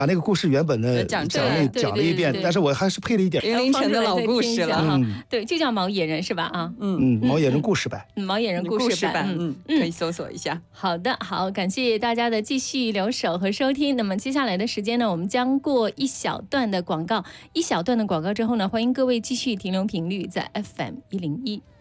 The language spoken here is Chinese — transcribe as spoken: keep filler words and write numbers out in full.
把那个故事原本的讲讲了讲了一遍，但是我还是配了一点零零城的老故事了哈。对，就叫毛野人是吧？啊， 嗯嗯，毛野人故事版， 毛野人故事版， 嗯嗯，可以搜索一下。 好的，好，感谢大家的继续留守和收听。那么接下来的时间呢，我们将过一小段的广告，一小段的广告之后呢，欢迎各位继续停留频率在 F M 一零一。